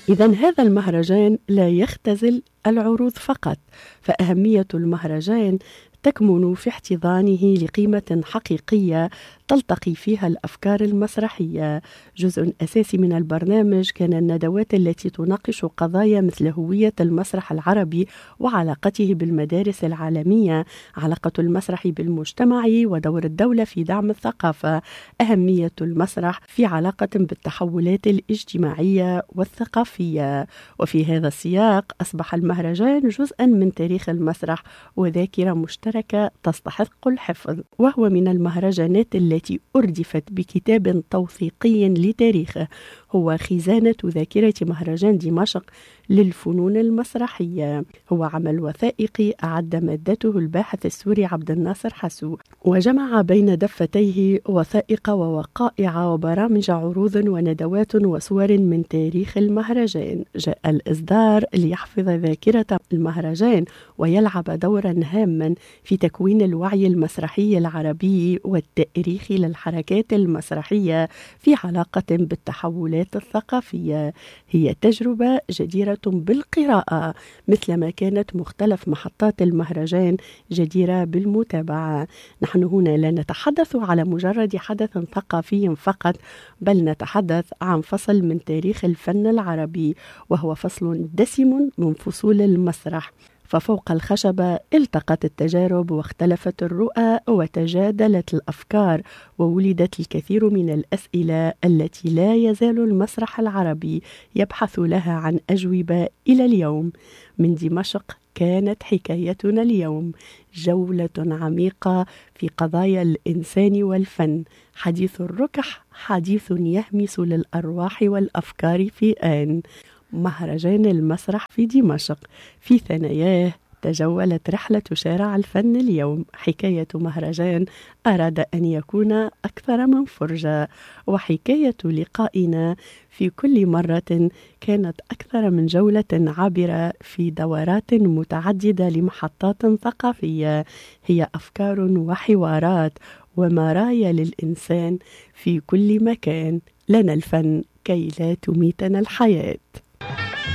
إذن هذا المهرجان لا يختزل العروض فقط، فأهمية المهرجان تكمن في احتضانه لقيمة حقيقية تلتقي فيها الأفكار المسرحية. جزء أساسي من البرنامج كان الندوات التي تناقش قضايا مثل هوية المسرح العربي وعلاقته بالمدارس العالمية، علاقة المسرح بالمجتمع ودور الدولة في دعم الثقافة، أهمية المسرح في علاقة بالتحولات الاجتماعية والثقافية. وفي هذا السياق أصبح المهرجان جزءا من تاريخ المسرح وذاكرة مشتركة تستحق الحفظ، وهو من المهرجانات التي أردفت بكتاب توثيقي لتاريخه، هو خزانة ذاكرة مهرجان دمشق للفنون المسرحية. هو عمل وثائقي أعد مادته الباحث السوري عبد الناصر حسو، وجمع بين دفتيه وثائق ووقائع وبرامج عروض وندوات وصور من تاريخ المهرجان. جاء الإصدار ليحفظ ذاكرة المهرجان ويلعب دورا هاما في تكوين الوعي المسرحي العربي والتأريخ للحركات المسرحية في علاقة بالتحولات الثقافية. هي تجربة جديرة بالقراءة، مثلما كانت مختلف محطات المهرجان جديرة بالمتابعة. نحن هنا لا نتحدث على مجرد حدث ثقافي فقط، بل نتحدث عن فصل من تاريخ الفن العربي، وهو فصل دسم من فصول المسرح. ففوق الخشبة التقت التجارب واختلفت الرؤى وتجادلت الأفكار، وولدت الكثير من الأسئلة التي لا يزال المسرح العربي يبحث لها عن أجوبة إلى اليوم. من دمشق كانت حكايتنا اليوم جولة عميقة في قضايا الإنسان والفن، حديث الركح، حديث يهمس للأرواح والأفكار في آن. مهرجان المسرح في دمشق في ثناياه تجولت رحلة شارع الفن اليوم، حكاية مهرجان أراد أن يكون أكثر من فرجة، وحكاية لقائنا في كل مرة كانت أكثر من جولة عابرة في دورات متعددة لمحطات ثقافية. هي أفكار وحوارات ومرايا للإنسان في كل مكان. لنا الفن كي لا تميتنا الحياة.